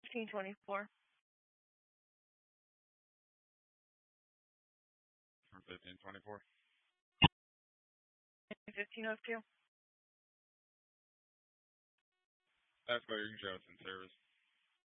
1524. For 1524. 1502. That's clear. You can show us in service.